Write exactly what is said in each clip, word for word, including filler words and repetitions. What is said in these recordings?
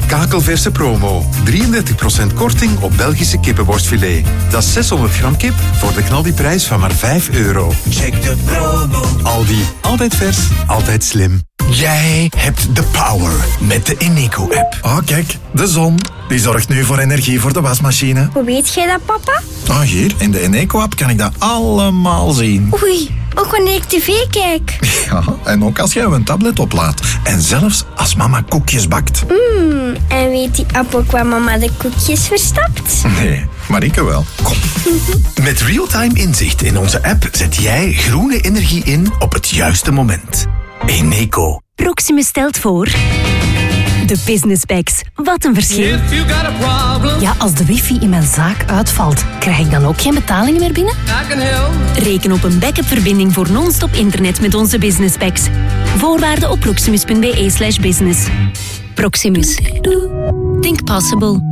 Kakelverse promo. drieëndertig procent korting op Belgische kippenborstfilet. Dat is zeshonderd gram kip voor de knaldiprijs van maar vijf euro. Check de promo. Aldi. Altijd vers, altijd slim. Jij hebt de power met de Eneco-app. Oh, kijk, de zon. Die zorgt nu voor energie voor de wasmachine. Hoe weet jij dat, papa? Ah, hier, in de Eneco-app kan ik dat allemaal zien. Oei, ook wanneer ik tv kijk. Ja, en ook als jij een tablet oplaadt. En zelfs als mama koekjes bakt. Mmm, en weet die app ook waar mama de koekjes verstopt? Nee, maar ik wel. Kom. Met real-time inzicht in onze app zet jij groene energie in op het juiste moment. Eneco. Proximus stelt voor... De Business Bags. Wat een verschil. Ja, als de wifi in mijn zaak uitvalt, krijg ik dan ook geen betalingen meer binnen? Reken op een backup-verbinding voor non-stop internet met onze Business Bags. Voorwaarden op proximus.be slash business. Proximus. Think possible.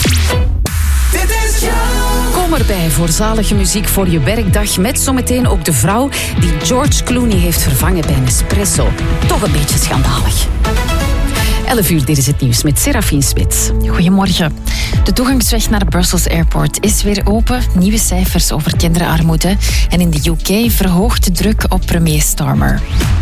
Kom erbij voor zalige muziek voor je werkdag met zometeen ook de vrouw die George Clooney heeft vervangen bij Nespresso. Toch een beetje schandalig. elf uur, dit is het nieuws met Serafine Spits. Goedemorgen. De toegangsweg naar Brussels Airport is weer open. Nieuwe cijfers over kinderarmoede. En in de U K verhoogt de druk op premier Starmer.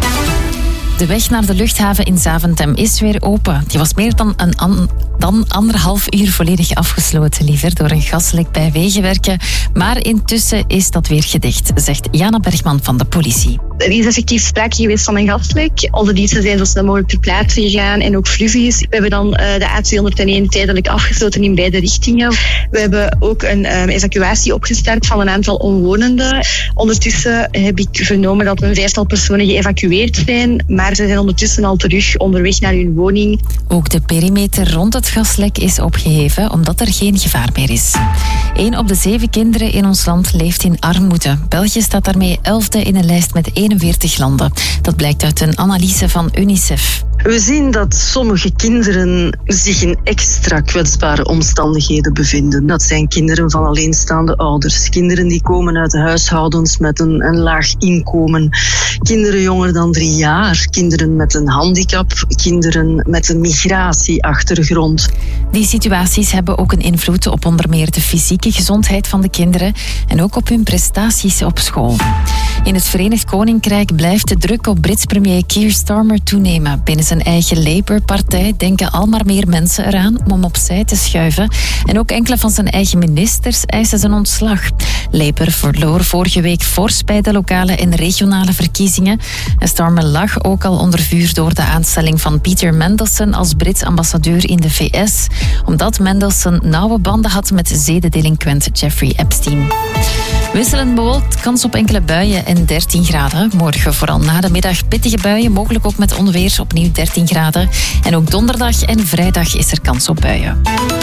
De weg naar de luchthaven in Zaventem is weer open. Die was meer dan, een an, dan anderhalf uur volledig afgesloten, liever, door een gaslek bij Wegenwerken. Maar intussen is dat weer gedicht, zegt Jana Bergman van de politie. Er is effectief sprake geweest van een gaslek. Onze diensten zijn zo snel mogelijk ter plaatse gegaan en ook Fluvius. We hebben dan uh, de A tweehonderdéén tijdelijk afgesloten in beide richtingen. We hebben ook een um, evacuatie opgestart van een aantal omwonenden. Ondertussen heb ik vernomen dat een vijftal personen geëvacueerd zijn, maar ze zijn ondertussen al terug onderweg naar hun woning. Ook de perimeter rond het gaslek is opgeheven, omdat er geen gevaar meer is. Eén op de zeven kinderen in ons land leeft in armoede. België staat daarmee elfde in een lijst met eenenveertig landen. Dat blijkt uit een analyse van UNICEF. We zien dat sommige kinderen zich in extra kwetsbare omstandigheden bevinden. Dat zijn kinderen van alleenstaande ouders. Kinderen die komen uit huishoudens met een, een laag inkomen. Kinderen jonger dan drie jaar. Kinderen met een handicap. Kinderen met een migratieachtergrond. Die situaties hebben ook een invloed op onder meer de fysieke gezondheid van de kinderen en ook op hun prestaties op school. In het Verenigd Koninkrijk blijft de druk op Brits premier Keir Starmer toenemen. Binnen zijn eigen Labour-partij denken al maar meer mensen eraan om hem opzij te schuiven. En ook enkele van zijn eigen ministers eisen zijn ontslag. Labour verloor vorige week fors bij de lokale en regionale verkiezingen. En Starmer lag ook al onder vuur door de aanstelling van Peter Mandelson als Brits ambassadeur in de V S, omdat Mandelson nauwe banden had met zedendelinquent Jeffrey Epstein. Wisselend bewolkt, kans op enkele buien en dertien graden. Morgen vooral na de middag pittige buien, mogelijk ook met onweer, opnieuw dertien graden. En ook donderdag en vrijdag is er kans op buien.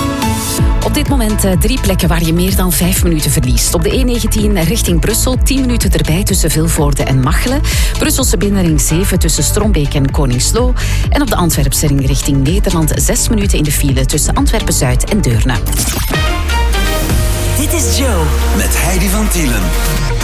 Op dit moment uh, drie plekken waar je meer dan vijf minuten verliest. Op de E negentien richting Brussel, tien minuten erbij tussen Vilvoorde en Machelen. Brusselse binnenring zeven tussen Strombeek en Koningsloo. En op de Antwerpse ring richting Nederland zes minuten in de file tussen Antwerpen-Zuid en Deurne. Dit is Joe met Heidi van Tielen.